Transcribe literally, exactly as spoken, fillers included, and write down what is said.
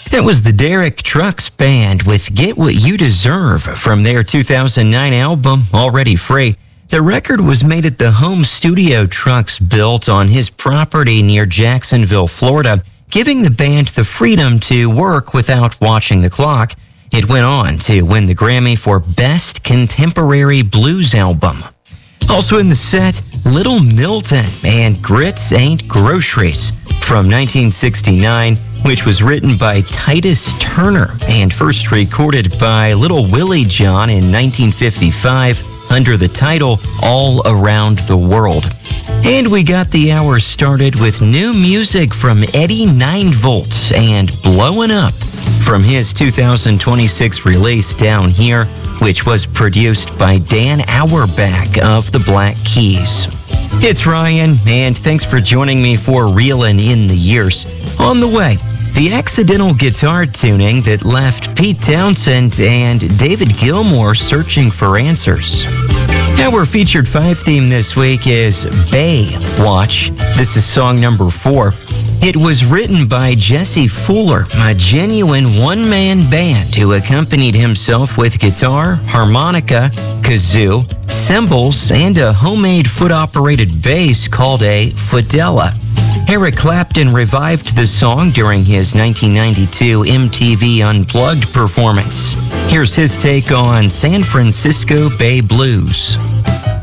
That was the Derek Trucks Band with Get What You Deserve from their two thousand nine album, Already Free. The record was made at the home studio Trucks built on his property near Jacksonville, Florida, giving the band the freedom to work without watching the clock. It went on to win the Grammy for Best Contemporary Blues Album. Also in the set, Little Milton and Grits Ain't Groceries from nineteen sixty-nine, which was written by Titus Turner and first recorded by Little Willie John in nineteen fifty-five under the title All Around the World. And we got the hour started with new music from Eddie nine volt and Blowin' Up from his two thousand twenty-six release Down Here, which was produced by Dan Auerbach of the Black Keys. It's Ryan, and thanks for joining me for Reelin' in the Years. On the way, the accidental guitar tuning that left Pete Townsend and David Gilmour searching for answers. Our featured five theme this week is Bay Watch. This is song number four. It was written by Jesse Fuller, a genuine one-man band who accompanied himself with guitar, harmonica, kazoo, cymbals, and a homemade foot-operated bass called a Fudella. Eric Clapton revived the song during his nineteen ninety-two M T V Unplugged performance. Here's his take on San Francisco Bay Blues.